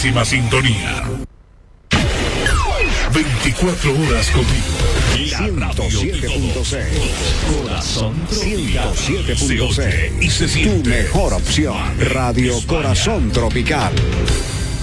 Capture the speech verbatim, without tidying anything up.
máxima sintonía. veinticuatro horas contigo. ciento siete punto seis. Corazón ciento siete punto seis. y se siente. Tu mejor opción. Radio Corazón Tropical.